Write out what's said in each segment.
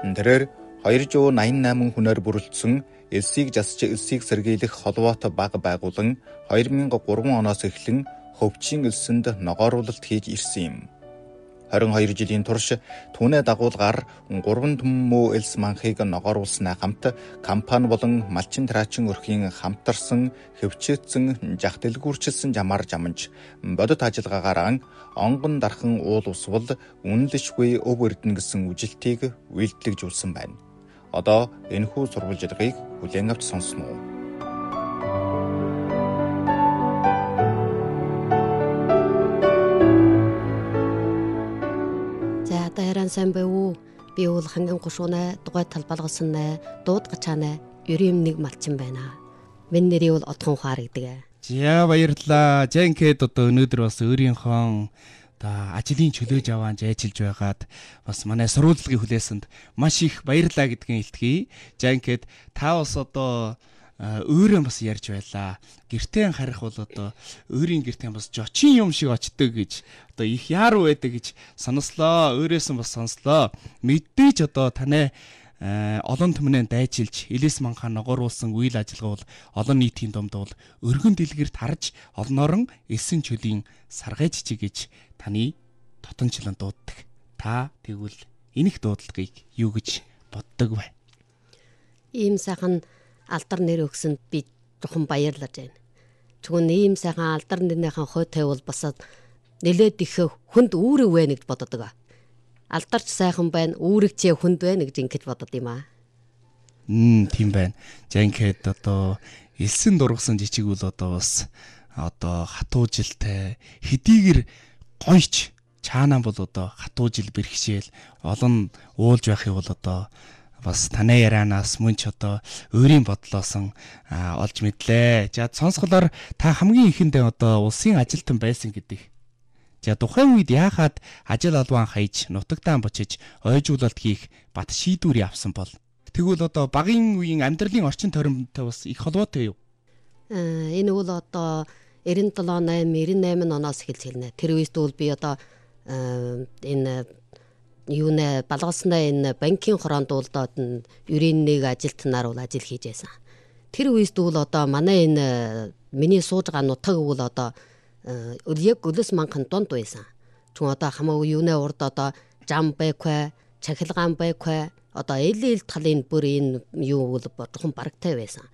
Тэрээр 288 хүнээр бүрэлдсэн элсийг засч элсийг сэргийлэх холбоотой баг байгуулан 2003 оноос эхлэн хөвчийн элсэнд ногооруулалт хийж ирсэн юм. 22 жилийн турш түүний дагуулгаар 3 төммөө элс манхыг ногооруулснаа хамт компани болон малчин траачин өрхийн хамтарсан хөвчөөцсөн жах дэлгүүрчилсэн жамаар жамж бодит ажиллагаагаар онгон дархан уул усвал үнэлшгүй өв эрдэнэ гэсэн үжилтийг үйлдэлжүүлсэн байна. Одоо энэхүү сурвалжилгыг хүлээн авч сонсно уу? Дайран сайн байв. Би бол ханган гушуунаа дугай талбалгасан дууд гачаанаа юрим нэг малчин байна. Миний нэр бол Отхон Ухаар гэдэг. За баярлалаа. Жанкэд одоо өнөөдөр бас өөрийнхөө ажлын чөлөөж аваан ажиллаж байгаад бас манай сурвалжлагын хүлээсэнд маш их баярлалаа гэдгийг илтгэе. Жанкэд та бас одоо өөрөө бас ярьж байлаа. Гэртээ харах бол одоо өөрийн гэртээ бас жочин юм шиг очдөг гэж одоо их яаруу байдаг гэж сонслоо. Өөрөөс нь бас сонслоо. Мэдээж одоо танай олон түмнээ дайчилж элэс манхаа ногооруулсан үйл ажиллагаа бол олон нийтийн дунд бол өргөн дэлгэрт харж олноорон элсэн чөлийн саргайч гэж таны тотончлон дууддаг. Та тэгвэл энэх дуудлагыг юу гэж боддог вэ? Ийм сайхан алдар нэр өгсөнд би жоохон баярлаж байна. Тэгвэл ийм сайхан алдар нэрнийхэн хойтой бол бас нэлээд их хүнд үүрэг вэ гэж боддог. Алдарч сайхан байна, үүрэг чи хүнд байна гэж ингэж бодод юм аа. Тийм байна. Жанкэд одоо элсэн дургасан жижиг үл одоо бас одоо хатуужилтай хэдийгэр гойч чаанаа бол одоо хатуужил бэрхшээл олон уулж байхыг бол одоо бас танай ярианаас мөн ч одоо өөрийн бодлоосон олж мэдлээ. За сонсголоор та хамгийн ихэндээ одоо улсын ажилтан байсан гэдэг. За тухайн үед яахад ажил албан хаяж нутагтаа бочиж ойжуулалт хийх бат шийдвэр явсан бол тэгвэл одоо багийн үеийн амьдралын орчин тойронтой бас их холбоотой юу? Энэ бол одоо 97-98 оноос эхэлж хэлнэ. Тэр үед бол би одоо энэ юунэ балгаснаа энэ банкын хороонд улдаад ерийн нэг ажилтнаар бол ажил хийж байсан. Тэр үед бол одоо манай энэ миний сууж байгаа нутаг бол одоо яг өлөс манхан донд байсан. Тэгвэл одоо хамаагүй юунэ урд одоо жам байхвэ, цахилгаан байхвэ, одоо эл талын бүр энэ юу бол жоохон барагтай байсан.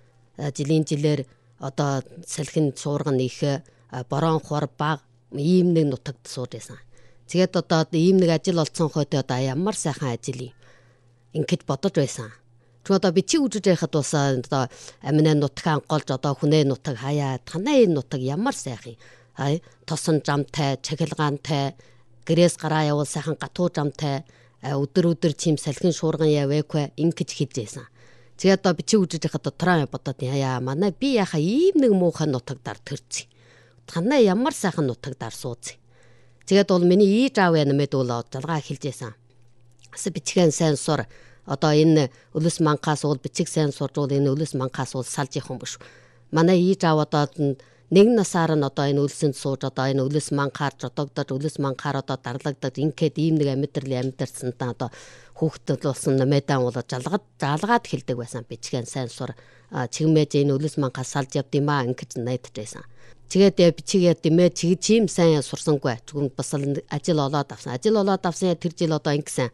Жилээр одоо салхин суурган их борон хор баг ийм нэг нутагт сууж байсан. Тэгээд одоо ийм нэг ажил олцсон хойтой одоо ямар сайхан ажил юм. Ингээд бодож байсан. Тэгвэл одоо бичиг үжиж байхад бас одоо аминаа нутаг анголж одоо хүнээ нутаг хаяа танай энэ нутаг ямар сайхан. Тосон жамтай, чахилгаантай, гэрээс гараа явал сайхан гатуу жамтай, өдөр чим салхин шуурган явэхгүй ингэж хийжсэн. Тэгээд одоо бичиг үжиж байхад дотроо бодоод яа манай би яхаа ийм нэг муухай нутагдаар төрцөө. Танай ямар сайхан нутагдаар сууц. Тэгээд бол миний ээж аав нэмэд бол жалгаа хэлж байсан. Ас бичгэн сайн сур. Одоо энэ өлөс манхаас бол бичиг сайн сурж бол энэ өлөс манхаас бол салж их юм биш. Манай ээж аав одоо нэг насаар нь одоо энэ өлсөнд сууж одоо энэ өлөс манхаар жодогдож өлөс манхаар одоо дарлагдаж ингээд ийм нэг амьдарсан та одоо хүүхдэд болсон нэмэдэн бол жалгаад хэлдэг байсан. Бичгэн сайн сур. Чигмээж энэ өлөс манхаас салж явд юм аа ингэж найдаж байсан. Тэгээд бичигээ димээ чим сайн сурсангүй. Тэгвэл бас ажил олоод авсан. Ажил олоод авсан тэр жил одоо ингэсэн.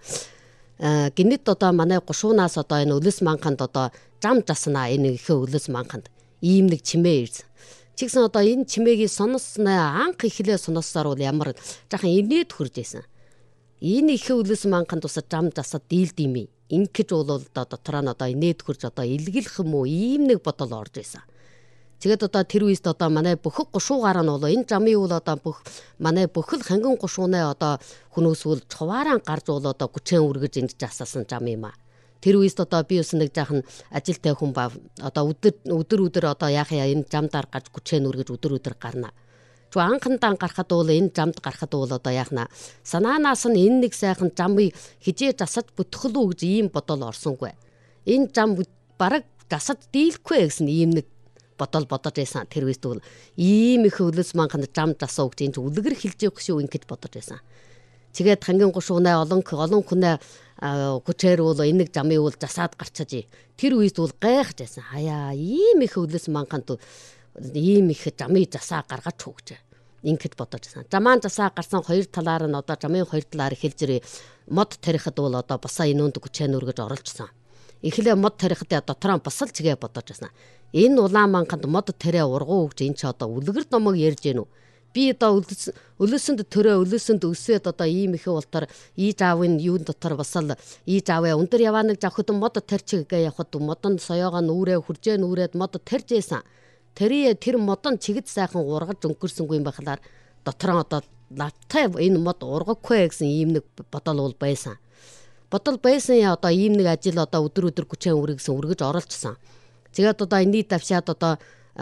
Гинэд одоо манай гушуунаас одоо энэ өлөс манханд одоо жам жаснаа энэ ихэ өлөс манханд ийм нэг чимээ ирсэн. Чигсэн одоо энэ чимээгийг сонсноо анх ихлээ сонссоор бол ямар жаахан инээд хурж исэн. Энэ ихэ өлөс манханд бас жам жасаад дийлд юм. Ингэж бол одоо дотроо нь одоо инээд хурж одоо илгэлэх юм уу ийм нэг бодол орж исэн. Тэгээд одоо тэр үед одоо манай бүх гушуугаар нь бол энэ жамын үл одоо манай бүхэл ханган гушуунаа одоо хүмүүс үл чуваараа гарч бол одоо гүчэн үргэж энд жасасан жам юм аа. Тэр үед одоо би бас нэг жаахан ажилтай хүн ба одоо өдөр одоо яахаа энэ жамдаар гарч гүчэн үргэж өдөр гарна. Тэгвэл анхандаа гарахад бол энэ жамд гарахад бол одоо яахна санаанаас нь энэ нэг сайхан жамыг хижээ жасаж бүтгэлүү гэж ийм бодол орсонгүй. Энэ жам бараг жасаж дийлэхгүй гэсэн ийм нэг бодож байсан. Тэр үед бол ийм их өлөс манханд жам жасаа гэж энэ үлгэр хэлж явах шүү ингэж бодож байсан. Тэгээд хамгийн гушуунаа олон хүнээ хүчээр бол энийг замын үл засаад гарчиж тэр үед бол гайхаж байсан. Хаяа ийм их өлөс манханд ийм их замын засаа гаргаж хөөгч. Ингээд бодож байсан. Замаан засаа гарсан хоёр талаар нь одоо замын хоёр талаар хэлж ирээ. Мод тарихад бол одоо босаа энэ үнд хүчээр нүргэж оролцсон. Эхлээ мод тарихад дотроо бас л чигээ бодож байсан. Энэ улаан манханд мод тарэ ургуу өгч энэ ч одоо үлгэр номог ярьж гэнэ үү? Би одоо өлөөсөнд өсөөд одоо ийм их болтор ийж аавын юун дотор бас л ийж ааваа өндөр явааныг завхад мод тарчиг гээ явахад модон соёогоо нүрээ хуржээ нүрээд мод тарж ийсэн. Тэр модон чигд сайхан ургаж өнгөрсөнгүй юм байхлаар дотроо одоо лавтай энэ мод ургахгүй гэсэн ийм нэг бодол бол байсан. Бодол байсан одоо ийм нэг ажил одоо өдөр хүчээ үргэж оролцсон. Тэгээд одоо энийг давшаад одоо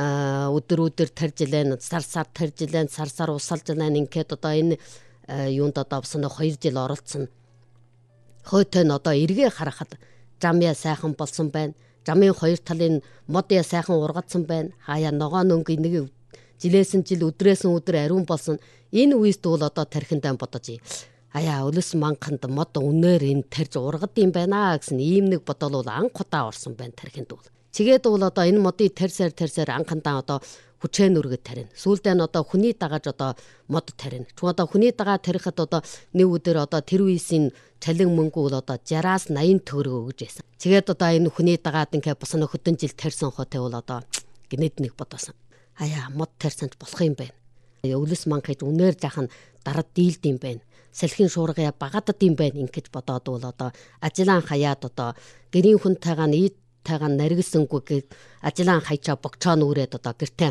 өдөр таржилэн сар таржилэн сар усалжилэн ингээд одоо энэ юунд одоо босоно 2 жил оролцсон. Хойтой нь одоо эргээ харахад замья сайхан болсон байна. Замын хоёр талын модя сайхан ургацсан байна. Хаяа ногоо нөнгө нэг жилээс жил өдрөөс өдөр ариун болсон. Энэ үест бол одоо тархиндаа бодож аяа өлөс манханд мод үнээр энэ тарж ургад юм байна гэсэн ийм нэг бодол бол анх удаа орсон байна тархинд бол. Тэгээд бол одоо энэ модыг тарсаар анхандаа одоо хүчээ нүргэд тарина. Сүүлдээ нь одоо хүний дагаж одоо мод тарина. Чүн одоо хүний дагаа тарихад одоо нэг өдөр одоо тэр үеийн цалин мөнгө бол одоо 60-аас 80 төгрөг өгж байсан. Тэгээд одоо энэ хүний дагаад ингээ босоно хөдөн жил тарьсан хотой бол одоо гинэд нэг бодосон. Аяа мод тарьсанч болох юм байна. Өлөс манхаж үнээр жахан дарад дийлд юм байна. Салхин шуургая багадад юм байна ингэж бодоод бол одоо ажлаан хаяад одоо гэрийн хүнтэйгаа тайгаан наригсангүй гээд ажлаан хайчаа богчоо нүрээд одоо гэртэн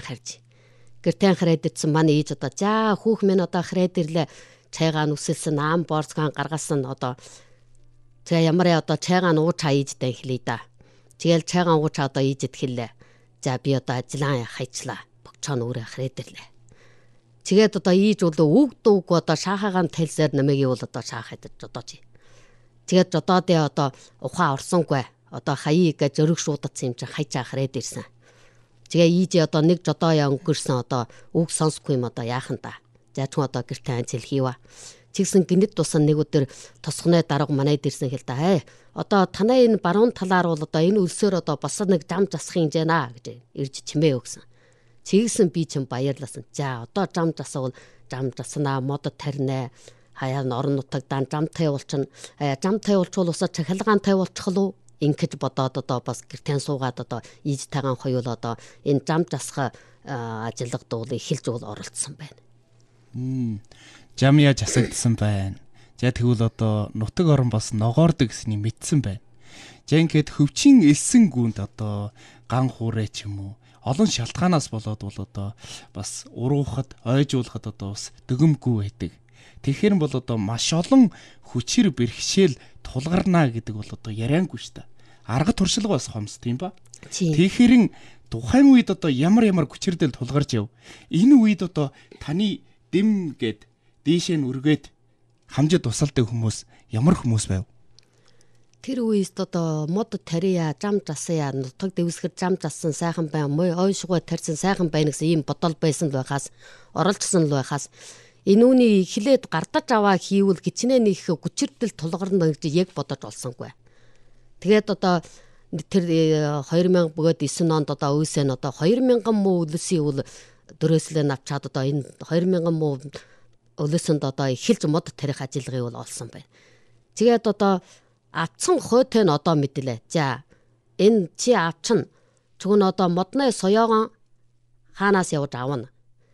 хараад идсэн манай ээж одоо за хүүх минь одоо хараад ирлээ чайгаа нүсэлсэн аам борцгаан гаргасан одоо тэгээ ямар одоо чайгаа нуучаа ийжтэй хэлээ да. Тэгэл чайгаа нуучаа одоо ийжэд хэллээ. За би одоо ажлаан хайчлаа богчоо нүрээ хараад ирлээ. Тэгээд одоо ийж бол үг дууг одоо шаахагаан тэлсээр нэмэгийг бол одоо шаахад жодооч. Тэгээд жодоодээ одоо ухаан орсонгүй. Одоо хаяа гэж зөрөг шуудацсан юм чи хайчаа хараад ирсэн. Тэгээ ийж одоо нэг жодооя өнгөрсөн одоо үг сонсохгүй юм одоо яахан та. За чүн одоо гэртээ анцэл хийваа. Чигсэн гинэд тусан нэг өдөр тосгоны дарга манайд ирсэн хэл та. Одоо танаа энэ баруун талаар бол одоо энэ өлсөөр одоо бас нэг зам засах юм жана гэж ирж чимээ өгсөн. Чигсэн би ч баярласан. За одоо зам засвал зам заснаа мод тарнаа. Хаяа орон нутагдан замтай болчихно. Замтай болчвол усаа чахалгаантай болчих лу. Ингээд бодоод одоо бас гэртэн суугаад одоо ийж тагаан хоёул одоо энэ зам засах ажиллагад бол эхэлж оролцсон байна. Замья засагдсан байна. За тэгвэл одоо нутаг орон бас ногоордог гэсний мэдсэн байна. За ингээд хөвчин элсэн гүнд одоо ган хуурэ ч юм уу олон шалтгаанаас болоод бол одоо бас уруухад ойжуулахад одоо бас дөгөмгүй байдаг. Тэгэхээр бол одоо маш олон хүчээр бэрхшээл тулгарнаа гэдэг бол одоо яриангүй шүү дээ. Арга туршилга бас хомс тийм ба. Тэгэхээр тухайн үед одоо ямар хүчирдэл тулгарч яв. Энэ үед одоо таны дэм гээд дээшээ нүргээд хамжид тусалдаг хүмүүс ямар хүмүүс байв? Тэр үест одоо мод тария зам засая нутаг дэвсгэр зам зассан сайхан бай мой ойшгоо тарьсан сайхан байна гэсэн ийм бодол байсан л байхаас оролцсон л байхаас энэ үний эхлээд гардаж аваа хийвэл гिचнээ нөх хүчирдэл тулгарна гэж яг бодож олсонгүй. Тэгээд одоо тэр 2000 бөгөөд 9 онд одоо өөсөө нь одоо 2000 муу өлөсийн үл дөрөөслөө навчаад одоо энэ 2000 муу өлөсөнд одоо эхэлж мод тарих ажиллагыг бол олсон байна. Тэгээд одоо авцсан хойтой нь одоо мэдлээ. За энэ чи авчин чүгэн одоо модны соёогон хаанаас явж авна.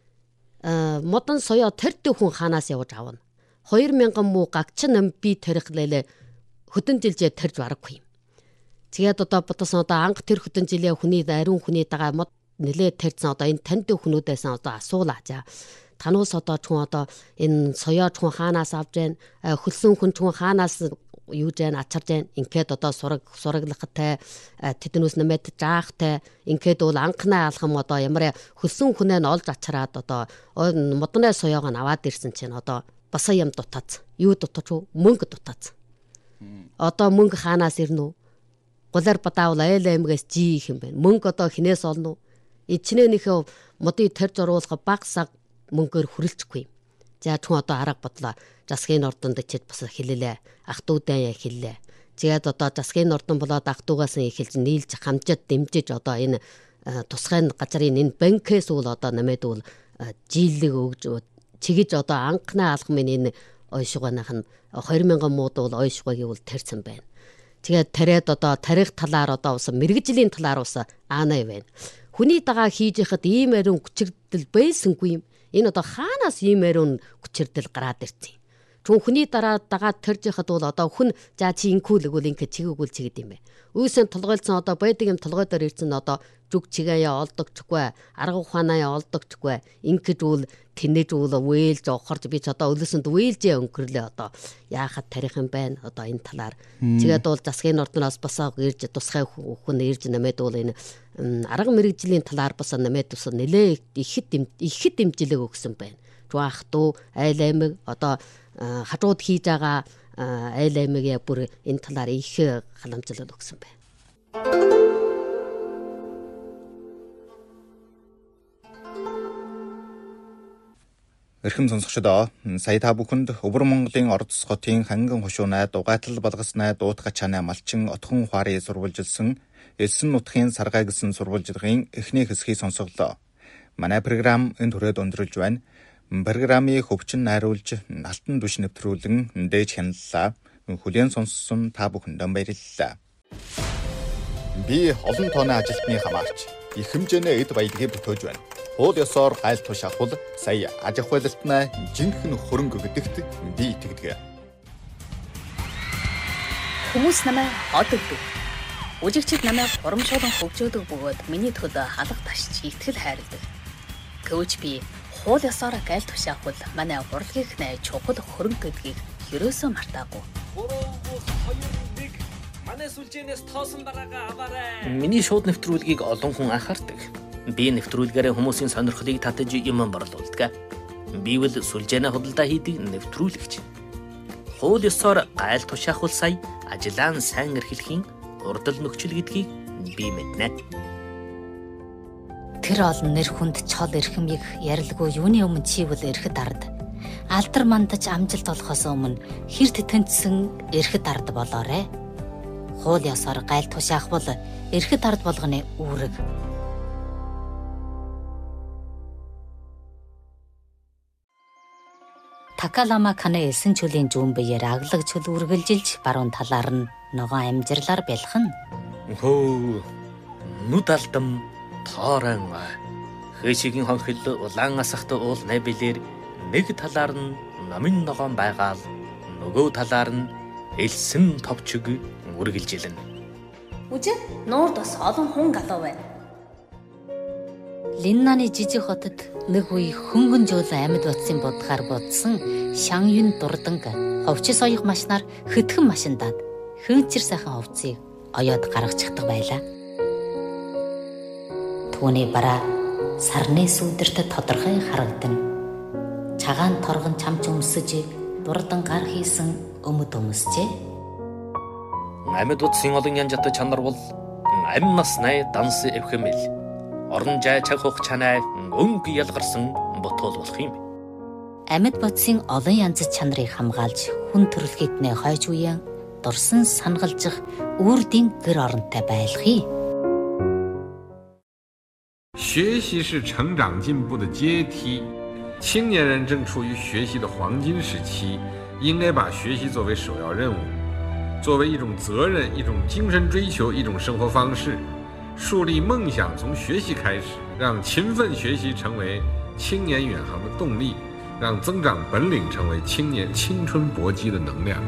Модон соёо тарьдаг хүн хаанаас явж авна. 2000 муу гагчин би тарихлээ хөдөн жилжээ тарьж барахгүй юм. Тэгээд одоо бодсон одоо анх тэр хөдөн жилээ хүний ариун хүний дагаа мод нэлээ тарьсан одоо энэ танд хүмүүдээс одоо асуулаа. За тануус одоо чүн одоо энэ соёо чүн хаанаас авж байна. Хөлсөн хүн чүн хаанаас юуж जैन ачарж जैन ингээд одоо сураглахтай тэднүүс нэмээд жаахтай ингээд бол анхнаа алхам одоо ямар хөлсөн хүнээ нь олж ачараад одоо модны соёог нь аваад ирсэн чинь одоо бас юм дутаац юу дутаач мөнгө дутаац одоо мөнгө хаанаас ирнэ үү гулаар бадаавал айл аймгаас жи их юм байна мөнгө одоо хинээс олно уу эцнээнийхээ модыг тарьж оруулах баг саг мөнгөөр хүрэлцэхгүй юм За түн одоо арга бодлоо. Засгийн ордонд ичээд бас хэллээ. Ах トゥ удаан хэллээ. Тэгээд одоо засгийн ордон болоод ах トゥ угаас эхэлж нийлж хамжаад дэмжиж одоо энэ тусгай газрын энэ банкээс үл одоо намайд үл жилиг өгж чигэж одоо анхны алхмын энэ ойшгооных нь 2000 мууд бол ойшгоогийн үл тарьсан байна. Тэгээд тариад одоо тарих талаар одоо ус мэрэгжлийн талаар ус аанаа байна. Хүний дагаа хийж яхад ийм ариун хүчирдэл байсангүй юм. Энэ одоо хаанаас ийм ариун хүчирдэл гараад ирсэн юм. Түн хүний дагаа тарж яхад бол одоо хүн за чи инкүүл өгвөл ингээ чигэгүүл чигэд юм бэ. Үүсээ толгойлцсон одоо байдаг юм толгой дээр ирсэн одоо зүг чигээя олдогчгүй, арга ухаанаа олдогчгүй. Ингээд үл тэнэж үл вээлж охорж би ч одоо өлөсөнд вээлжээ өнгөрлөө одоо яахад тарих юм байна одоо энэ талаар. Тэгээд бол засгийн ордноос бас ирж тусгай хүн ирж намайд бол энэ арга мэрэгжлийн талаар бас намайд тус нэлээ ихэд дэмжлэг өгсөн байна. Ах トゥ айл аймаг одоо хажууд хийж байгаа айл аймгийн бүр энэ талаар их халамжлал өгсөн байна. Эрхэм сонсогчдоо сая та бүхэнд Өвөр Монголын Ордос хотын ханган хушуунай дугаатал балгаснай дуутга чанаа малчин отхон ухаарын сурвалжилсан Элсэн нутгийн саргай гэсэн сурвалжилгын эхний хэсгийг сонсголоо. Манай програм энэ түрээд өндөрлж байна. Программыг хөвчин найруулж алтан түвш нэвтрүүлэн дээж хяналлаа. Хүлээн сонссон та бүхэндээ баярлалаа. Би олон тооны ажилтны хамаарч их хэмжээний эд баялагийг бүтээж байна. Хууль ёсоор гайл туш авахул сая аж ахуйлалтнаа жинхэнэ хөрөнгө гэдэгт би итгэдэг. Хүмүүс намайг од өгдөг. Үжигчид намайг урамшуулан хөгжөөдөг бөгөөд миний төд халах ташч итгэл хайрладаг. Гэвч би хууль ёсоор гайл туш авахул манай урлагийн найз чухал хөрөнгө гэдгийг ерөөсөө мартаагүй. 3-2-1 манай сүлжээнээс тоосон бараагаа аваарай. Миний шууд нэвтрүүлгийг олон хүн анхаардаг. Би нэвтрүүлгээрээ хүмүүсийн сонирхлыг татаж юм борлуулдаг. Би бол сүлжээнэ худалдаа хийдэг нэвтрүүлэгч. Хууль ёсоор гайл тушаахвал сая ажиллаа сайн эрхлэхийн урдл нөхцөл гэдгийг би мэднэ. Тэр олон нэр хүнд чол эрхэмийг ярилгүй юуны өмнө чи бол эрхэд ард. Алдар мандаж амжилт олохоос өмнө хэр тэтгэнцсэн эрхэд ард болоорой. Хууль ёсоор гайл тушаахвал эрхэд ард болгоны үүрэг. Такалама каны элсэн чөлийн зүүн биеэр аглаг чөл үргэлжилж баруун талаар нь ногоон амжирлаар бэлхэн. Хөө нүд алдам тоорон хөөшигийн хонхил улаан асахт уул найбилэр нэг талаар нь намын ногоон байгаал нөгөө талаар нь элсэн товчиг үргэлжилнэ. Үжи нуурд бас олон хүн галуу байна. Линнаны жижиг хотод нэг үе хөнгөн жуулан амьд утсын будгаар будсан Шангюн дурданг ховчис оёх машинаар хөтгөн машиндаад хөөцөр сайхан ховцыг оёод гаргачихдаг байлаа. Түүний бараа сарны сүдэрт тодорхой харагдана. Цагаан торгон чамч өмсөж дурдан гар хийсэн өмд өмсчээ. Амьд утсын олон янжтай чанар бол амь насны данс эвхэмэл. Орон жай чанхох чанаа өнгө ялгарсан ботол болох юм. Амьд бодсын олон янз чанарыг хамгаалж хүн төрөлхийднээ хойж үеэн дурсан сангалжих үрдийн гэр оронтой байлгая. 学习是成长进步的阶梯，青年人正处于学习的黄金时期，应该把学习作为首要任务，作为一种责任、一种精神追求、一种生活方式。树立梦想从学习开始，让勤奋学习成为青年远航的动力，让增长本领成为青年青春搏击的能量。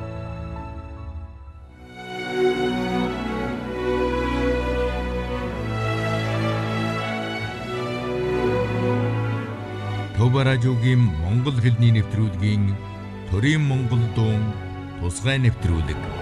Төвбаражуугийн Монгол хэлний нэвтрүүлгийн Төрийн Монгол дуун тусгай нэвтрүүлэг